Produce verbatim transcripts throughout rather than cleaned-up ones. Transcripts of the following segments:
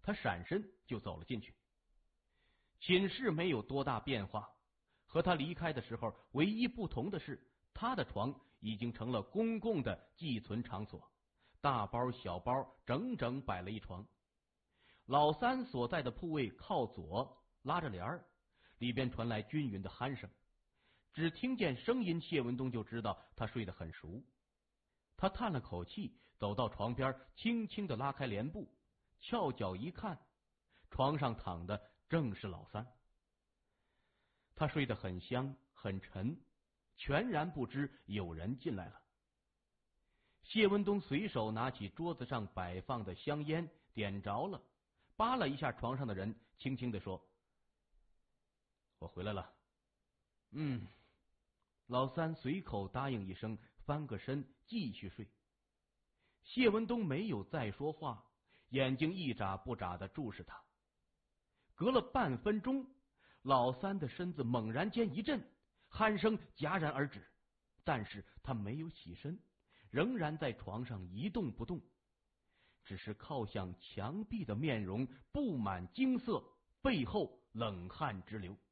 他闪身就走了进去。寝室没有多大变化，和他离开的时候唯一不同的是，他的床已经成了公共的寄存场所，大包小包整整摆了一床。老三所在的铺位靠左，拉着帘儿，里边传来均匀的鼾声。只听见声音，谢文东就知道他睡得很熟。他叹了口气，走到床边，轻轻地拉开帘布，翘脚一看，床上躺的正是老三。他睡得很香很沉，全然不知有人进来了。谢文东随手拿起桌子上摆放的香烟，点着了，扒了一下床上的人，轻轻地说：“我回来了。”嗯。老三随口答应一声，翻个身继续睡。谢文东没有再说话，眼睛一眨不眨地注视他。隔了半分钟，老三的身子猛然间一震，鼾声戛然而止，但是他没有起身，仍然在床上一动不动，只是靠向墙壁的面容布满惊色，背后冷汗直流。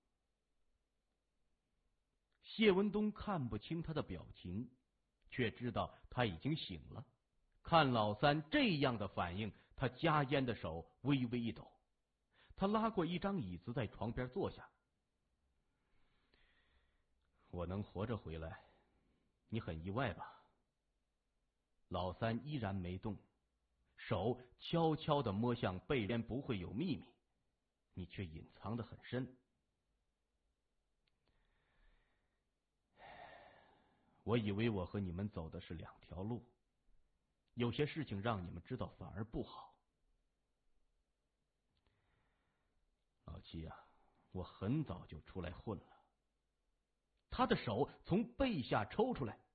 谢文东看不清他的表情，却知道他已经醒了。看老三这样的反应，他夹烟的手微微一抖。他拉过一张椅子，在床边坐下。我能活着回来，你很意外吧？老三依然没动，手悄悄地摸向背边，不会有秘密，你却隐藏得很深。我以为我和你们走的是两条路，有些事情让你们知道反而不好。老七啊，我很早就出来混了。他的手从背下抽出来，